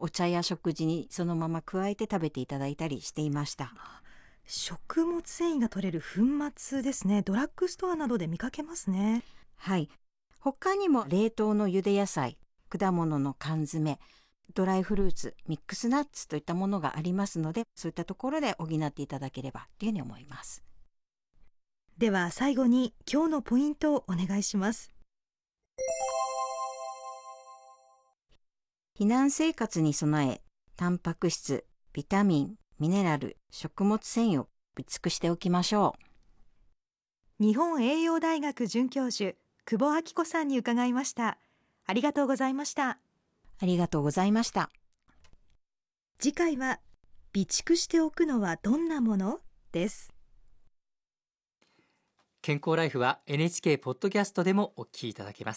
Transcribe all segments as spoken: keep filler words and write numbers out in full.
お茶や食事にそのまま加えて食べていただいたりしていました。 食物繊維が取れる粉末ですね。ドラッグストアなどで見かけますね。 はい。他にも冷凍の茹で野菜、果物の缶詰、ドライフルーツ、ミックスナッツといったものがありますので、そういったところで補っていただければというふうに思います。 では最後に今日のポイントをお願いします。 避難生活に備え、タンパク質、ビタミン、ミネラル、食物繊維を備蓄しておきましょう。日本栄養大学准教授、久保明子さんに伺いました。ありがとうございました。 ありがとうございました。 次回は、備蓄しておくのはどんなものです。 健康ライフは エヌエイチケー ポッドキャストでもお聞きいただけます。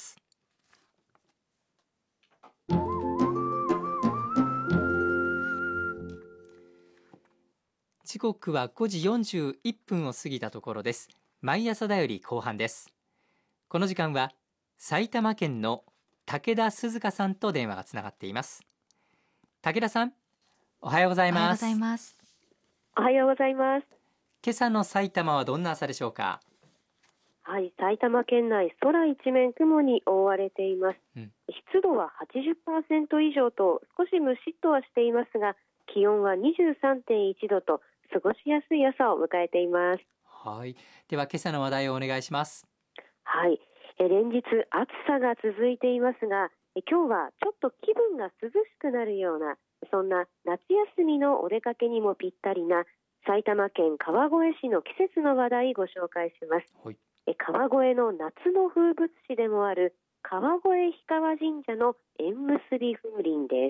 時刻はごじよんじゅういっぷんを過ぎたところです。毎朝だより後半です。この時間は埼玉県の武田鈴香さんと電話がつながっています。武田さん、おはようございます。 おはようございます。 おはようございます。 今朝の埼玉はどんな朝でしょうか。 はい、埼玉県内、空一面雲に覆われています、うん、湿度は はちじゅっパーセント 以上と少しムシッとはしていますが、気温は にじゅうさんてんいちどと過ごしやすい朝を迎えています。 はい、では今朝の話題をお願いします。 はい、え連日暑さが続いていますが、え今日はちょっと気分が涼しくなるような、そんな夏休みのお出かけにもぴったりな埼玉県川越市の季節の話題ご紹介します。 はい、 川越の夏の風物詩でもある川越氷川神社の縁結び風鈴です。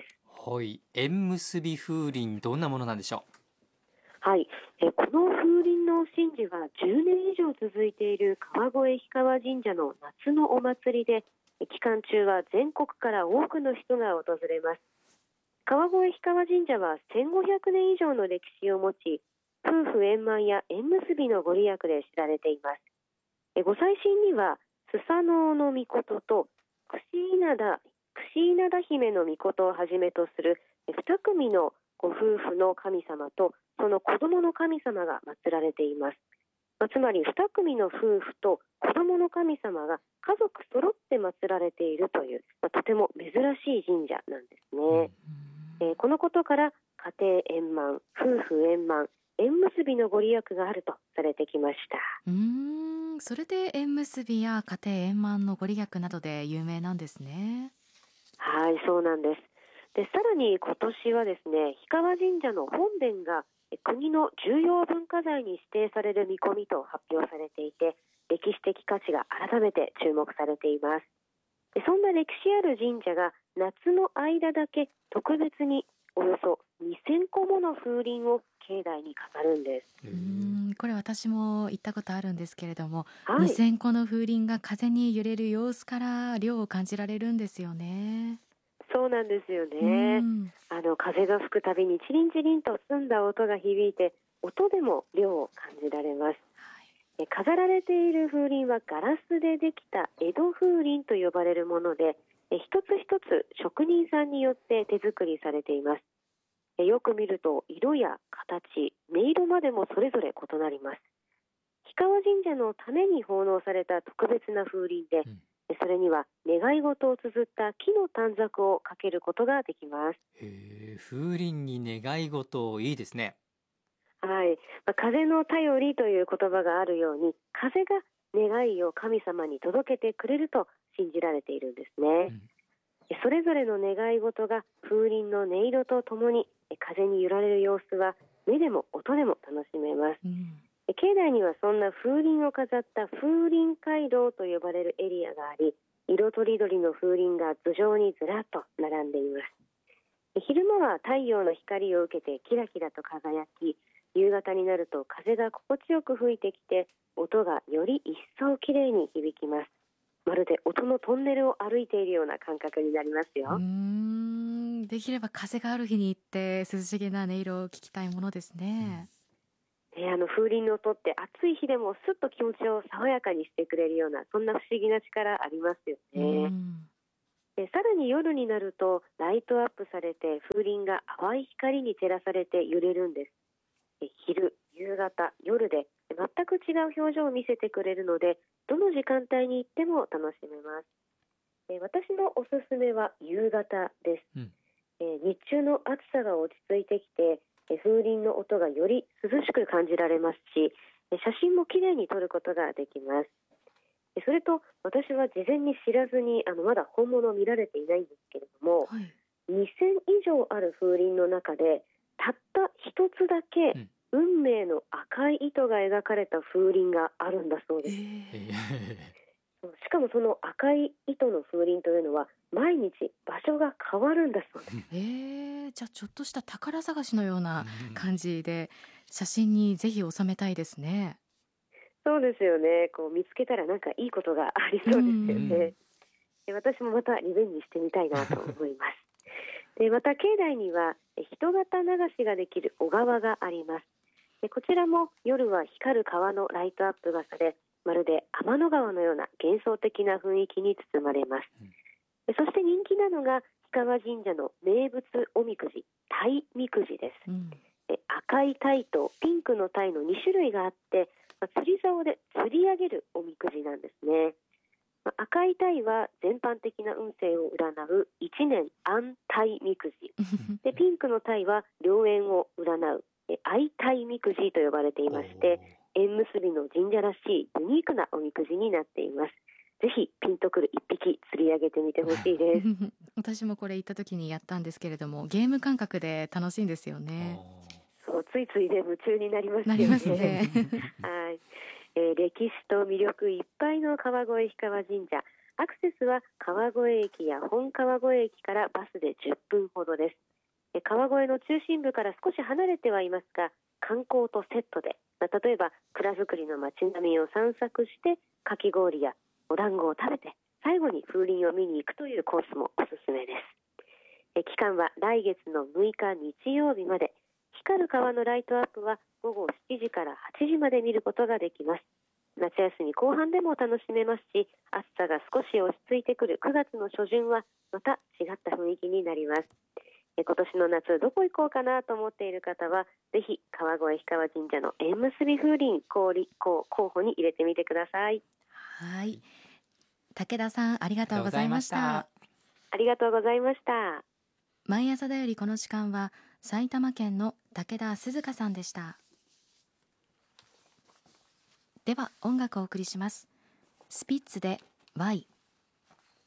はい、縁結び風鈴、どんなものなんでしょう。 はい、えこの風鈴の神事はじゅうねん以上続いている川越氷川神社の夏のお祭りで、期間中は全国から多くの人が訪れます。川越氷川神社はせんごひゃくねん以上の歴史を持ち、夫婦円満や縁結びのご利益で知られています。ご祭神にはスサノオノミコトとクシイナダ、クシイナダ姫のミコトをはじめとするに組のご夫婦の神様とその子供の神様が祀られています。まあ、つまりに組の夫婦と子供の神様が家族揃って祀られているという、まあ、とても珍しい神社なんですね。えー、このことから家庭円満、夫婦円満、縁結びのご利益があるとされてきました。 うーん、それで縁結びや家庭円満のご利益などで有名なんですね。 はい、そうなんです。で、さらに今年はですね、氷川神社の本殿が国の重要文化財に指定される見込みと発表されていて、歴史的価値が改めて注目されています。で、そんな歴史ある神社が夏の間だけ特別におよそにせんこもの風鈴を境内に飾るんです。 うーん、これ私も行ったことあるんですけれども、 はい、 にせんこの風鈴が風に揺れる様子から涼を感じられるんですよね。 そうなんですよね。あの風が吹くたびにチリンチリンと澄んだ音が響いて、音でも涼を感じられます。はい、飾られている風鈴はガラスでできた江戸風鈴と呼ばれるもので、一つ一つ職人さんによって手作りされています。よく見ると色や形、音色までもそれぞれ異なります。氷川神社のために奉納された特別な風鈴で、うん、それには願い事を綴った木の短冊をかけることができます。 へー、風鈴に願い事、いいですね。 はい、まあ、風の頼りという言葉があるように、風が願いを神様に届けてくれると信じられているんですね。うん、それぞれの願い事が風鈴の音色とともに風に揺られる様子は目でも音でも楽しめます。うん、境内にはそんな風鈴を飾った風鈴街道と呼ばれるエリアがあり、色とりどりの風鈴が頭上にずらっと並んでいます。昼間は太陽の光を受けてキラキラと輝き、夕方になると風が心地よく吹いてきて、音がより一層きれいに響きます。まるで音のトンネルを歩いているような感覚になりますよ。 うーん、できれば風がある日に行って涼しげな音色を聞きたいものですね。 うん、ね、あの風鈴の音って暑い日でもスッと気持ちを爽やかにしてくれるような、そんな不思議な力ありますよね。 うん、 えさらに夜になるとライトアップされて風鈴が淡い光に照らされて揺れるんです。え昼、夕方、夜で全く違う表情を見せてくれるので、どの時間帯に行っても楽しめます。え私のおすすめは夕方です。 うんえ日中の暑さが落ち着いてきて、え風鈴の音がより涼しく感じられますし、え写真もきれいに撮ることができます。えそれと私は事前に知らずにあのまだ本物を見られていないんですけれども、 はい。 にせん以上ある風鈴の中でたった一つだけうん運命の赤い糸が描かれた風鈴があるんだそうえです。 えー、 しかもその赤い糸の風鈴というのは毎日場所が変わるんだそうです。 えー、じゃあちょっとした宝探しのようなうん感じで写真にぜひ収めたいですね。 そうですよね。こう見つけたらなんかいいことがありそうですようんね。で私もまたリベンジしてみたいなと思います。でまた境内にはえ人型流しができる小川があります。でこちらも夜は光る川のライトアップがされ、まるで天の川のような幻想的な雰囲気に包まれます。でそして人気なのが氷川神社の名物おみくじ、鯛みくじです。 うんで赤い鯛とピンクの鯛のに種類があって、まあ釣り竿で釣り上げるおみくじなんですね。まあ赤い鯛は全般的な運勢を占う一年安鯛みくじで、ピンクの鯛は良縁を占うえ愛鯛みくじと呼ばれていまして、縁結びの神社らしいユニークなおみくじになっています。ぜひピンとくる一匹釣り上げてみてほしいです。 私もこれ行った時にやったんですけれども、ゲーム感覚で楽しいんですよね。 そうついついで夢中になりますよね。 なりますね。 はい、えー歴史と魅力いっぱいの川越氷川神社、アクセスは川越駅や本川越駅からバスでじゅっぷんほどです。えー川越の中心部から少し離れてはいますが、観光とセットで、まあ例えば蔵造りの街並みを散策してかき氷やお団子を食べて最後に風鈴を見に行くというコースもおすすめです。えー期間は来月のむいか日曜日まで。光る川のライトアップはごごしちじからはちじまで見ることができます。夏休み後半でも楽しめますし、暑さが少し落ち着いてくるくがつの初旬はまた違った雰囲気になります。え今年の夏どこ行こうかなと思っている方は、ぜひ川越氷川神社の縁結び風鈴候候補に入れてみてください。 はい。武田さん、ありがとうございました。 ありがとうございました。 毎朝だよりこの時間は埼玉県の武田鈴香さんでした。では音楽をお送りします。スピッツで Y。